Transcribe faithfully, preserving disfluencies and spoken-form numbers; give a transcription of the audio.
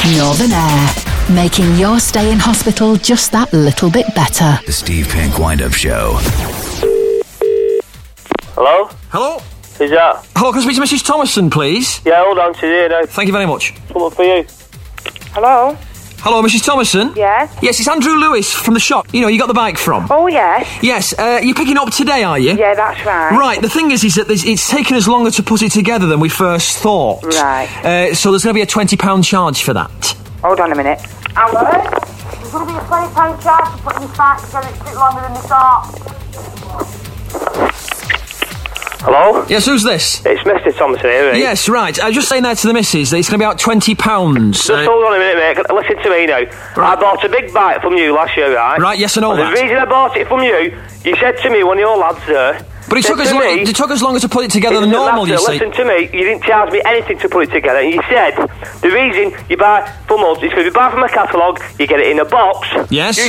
Northern Air, making your stay in hospital just that little bit better. The Steve Pink Wind-Up Show. Hello? Hello? Who's that? Hello, can I speak to Missus Thomason, please? Yeah, hold on to you now. Thank you very much. Something for you. Hello? Hello, Missus Thomason? Yes? Yes, it's Andrew Lewis from the shop. You know, you got the bike from. Oh, yes. Yes, uh, you're picking up today, are you? Yeah, that's right. Right, the thing is, is that there's- it's taken us longer to put it together than we first thought. Right. Uh, so there's going to be a twenty pound charge for that. Hold on a minute. Hello? There's going to be a twenty pound charge for putting this bike together. It's a bit longer than we thought. Hello? Yes, who's this? It's Mister Thompson here, right? Yes, right. I was just saying that to the missus, that it's going to be about twenty pounds. Just hold on a minute, mate. Listen to me now. Right. I bought a big bike from you last year, right? Right, yes, I know And that. the reason I bought it from you, you said to me, one of your lads there... But it said took, us to long, me, it took us longer to put it together it than doesn't normal, matter. you see. Listen to me, you didn't charge me anything to put it together. And you said, the reason you buy from us is because you buy from a catalogue, you get it in a box. Yes. You